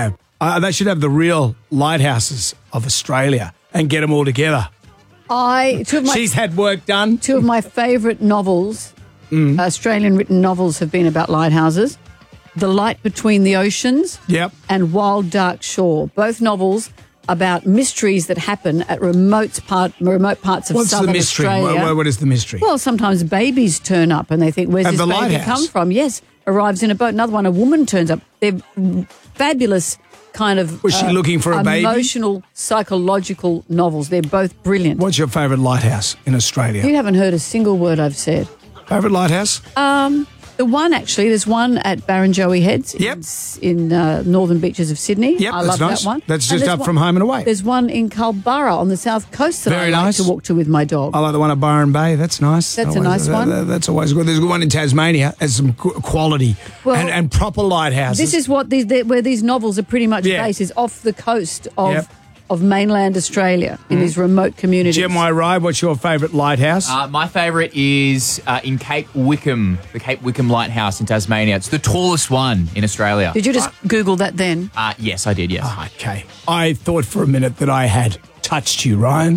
have. They should have the real lighthouses of Australia and get them all together. She's had work done. Two of my favourite novels, Australian written novels, have been about lighthouses. The Light Between the Oceans and Wild Dark Shore. Both novels about mysteries that happen at remote parts of southern Australia. What is the mystery? Well, sometimes babies turn up and they think, where's this baby lighthouse come from? Yes, arrives in a boat. Another one, a woman turns up. They're fabulous kind of Was she looking for a baby? Emotional, psychological novels. They're both brilliant. What's your favourite lighthouse in Australia? You haven't heard a single word I've said. Favourite lighthouse? The one, actually, there's one at Barrenjoey Heads in northern beaches of Sydney. Yep, I love nice. that one. That's just up from Home and Away. There's one in Culburra on the south coast that I like to walk to with my dog. I like the one at Byron Bay. That's nice. That's a nice one. That's always good. There's one in Tasmania. Has some quality and proper lighthouses. This is what where these novels are pretty much based, is off the coast of mainland Australia in these remote communities. Jim Wai, what's your favourite lighthouse? My favourite is in Cape Wickham, the Cape Wickham Lighthouse in Tasmania. It's the tallest one in Australia. Did you just Google that then? Yes, I did, yes. Okay. I thought for a minute that I had touched you, Ryan.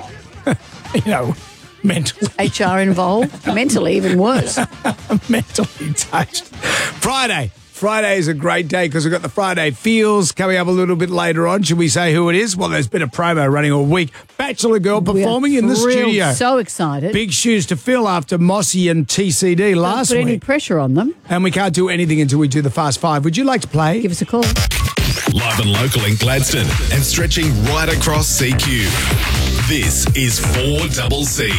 Mentally. HR involved. Mentally, even worse. Mentally touched. Friday is a great day because we've got the Friday Feels coming up a little bit later on. Should we say who it is? Well, there's been a promo running all week. Bachelor Girl performing in the studio. So excited. Big shoes to fill after Mossy and TCD last week. Don't put any pressure on them. And we can't do anything until we do the Fast Five. Would you like to play? Give us a call. Live and local in Gladstone and stretching right across CQ. This is 4CC.